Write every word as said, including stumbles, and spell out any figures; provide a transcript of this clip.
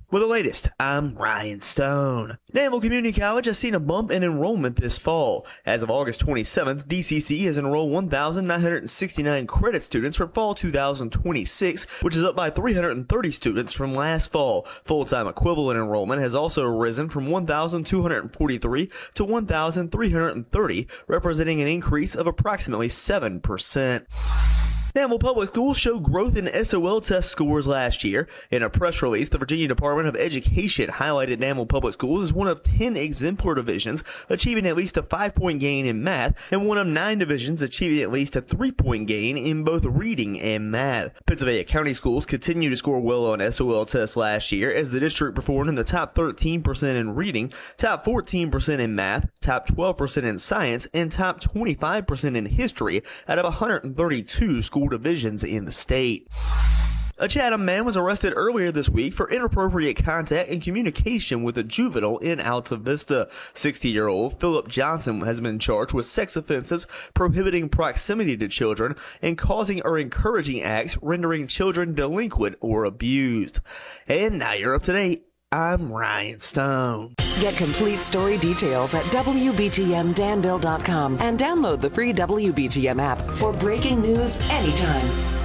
With the latest, I'm Ryan Stone. Danville Community College has seen a bump in enrollment this fall. As of August twenty-seventh, D C C has enrolled one thousand nine hundred sixty-nine credit students for fall two thousand twenty-six, which is up by three hundred thirty students from last fall. Full-time equivalent enrollment has also risen from one thousand two hundred forty-three to one thousand three hundred thirty, representing an increase of approximately seven percent. Danville Public Schools showed growth in S O L test scores last year. In a press release, the Virginia Department of Education highlighted Danville Public Schools as one of ten exemplar divisions achieving at least a five-point gain in math, and one of nine divisions achieving at least a three-point gain in both reading and math. Pennsylvania County Schools continue to score well on S O L tests last year, as the district performed in the top thirteen percent in reading, top fourteen percent in math, top twelve percent in science, and top twenty-five percent in history out of one hundred thirty-two school divisions in the state. A Chatham man was arrested earlier this week for inappropriate contact and communication with a juvenile in Alta Vista. sixty-year-old Philip Johnson has been charged with sex offenses, prohibiting proximity to children, and causing or encouraging acts rendering children delinquent or abused. And now you're up to date. I'm Ryan Stone. Get complete story details at W B T M Danville dot com and download the free W B T M app for breaking news anytime.